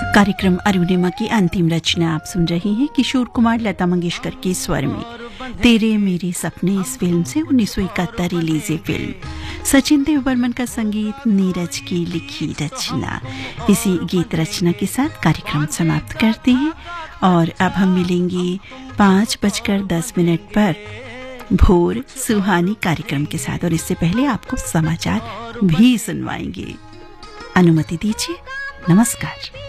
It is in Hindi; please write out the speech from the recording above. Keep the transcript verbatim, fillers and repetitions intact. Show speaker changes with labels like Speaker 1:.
Speaker 1: कार्यक्रम अरुणिमा की अंतिम रचना आप सुन रहे हैं किशोर कुमार लता मंगेशकर के स्वर में। तेरे मेरे सपने इस फिल्म से उन्नीस सौ इकहत्तर रिलीज फिल्म। सचिन देव बर्मन का संगीत, नीरज की लिखी रचना। इसी गीत रचना के साथ कार्यक्रम समाप्त करते हैं और अब हम मिलेंगे पाँच बजकर दस मिनट पर भोर सुहानी कार्यक्रम के साथ, और इससे पहले आपको समाचार भी सुनवाएंगे। अनुमति दीजिए। नमस्कार।